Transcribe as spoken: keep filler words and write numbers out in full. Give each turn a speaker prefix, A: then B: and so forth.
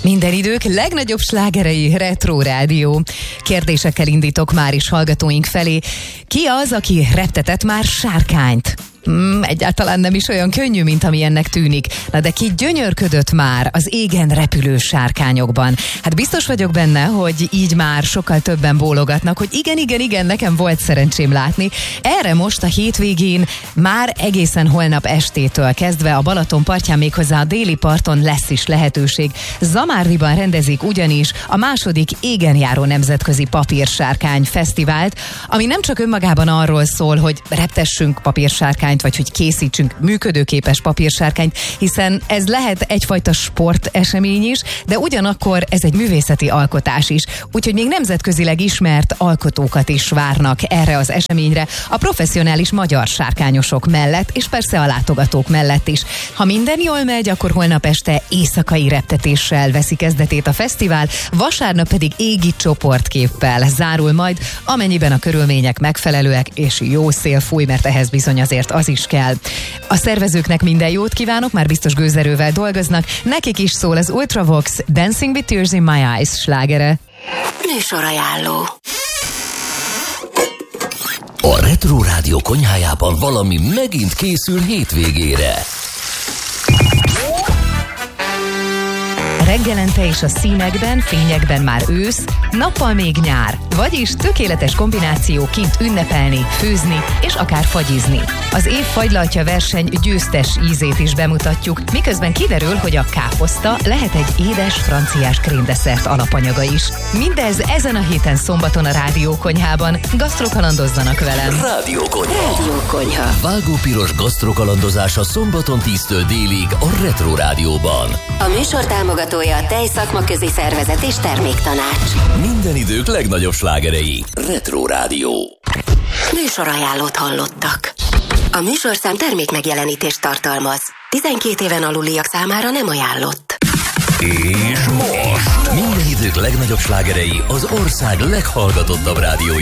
A: Minden idők legnagyobb slágerei, Retro Rádió. Kérdésekkel indítok már is hallgatóink felé. Ki az, aki reptetett már sárkányt? Mm, egyáltalán nem is olyan könnyű, mint ami ennek tűnik. Na de ki gyönyörködött már az égen repülő sárkányokban? Hát biztos vagyok benne, hogy így már sokkal többen bólogatnak, hogy igen, igen, igen, nekem volt szerencsém látni. Erre most a hétvégén már egészen holnap estétől kezdve a Balaton partján, méghozzá a déli parton lesz is lehetőség. Zamárdiban rendezik ugyanis a második égenjáró nemzetközi papírsárkány fesztivált, ami nem csak önmagában arról szól, hogy reptessünk papírsárkányt, vagy hogy készítsünk működőképes papírsárkányt, hiszen ez lehet egyfajta sportesemény is, de ugyanakkor ez egy művészeti alkotás is. Úgyhogy még nemzetközileg ismert alkotókat is várnak erre az eseményre a professzionális magyar sárkányosok mellett, és persze a látogatók mellett is. Ha minden jól megy, akkor holnap este éjszakai reptetéssel veszi kezdetét a fesztivál, vasárnap pedig égi csoportképpel zárul majd, amennyiben a körülmények megfelelőek és jó szél fúj, mert ehhez bizony azért az is kell. A szervezőknek minden jót kívánok, már biztos gőzerővel dolgoznak, nekik is szól az Ultravox Dancing with Tears in My Eyes slágere.
B: Műsorajánló.
C: A Retro Rádió konyhájában valami megint készül hétvégére.
A: Reggelente és a színekben, fényekben már ősz, nappal még nyár, vagyis tökéletes kombináció kint ünnepelni, főzni és akár fagyizni. Az év fagylaltja verseny győztes ízét is bemutatjuk, miközben kiderül, hogy a káposzta lehet egy édes franciás krémdesszert alapanyaga is. Mindez ezen a héten szombaton a Rádiókonyhában. Gasztrokalandozzanak velem!
C: Rádiókonyha.
B: Rádiókonyha.
C: Vágópiros gasztrokalandozása szombaton tíztől délig a Retro Rádióban.
B: A műsor támogatója a Tejszakmaközi Szervezet és Terméktanács.
C: Minden idők legnagyobb slágerei. Retro Rádió.
B: Műsorajánlót hallottak. A műsorszám termékmegjelenítést tartalmaz. tizenkét éven aluliak számára nem ajánlott.
C: És most minden idők legnagyobb slágerei az ország leghallgatottabb rádiói.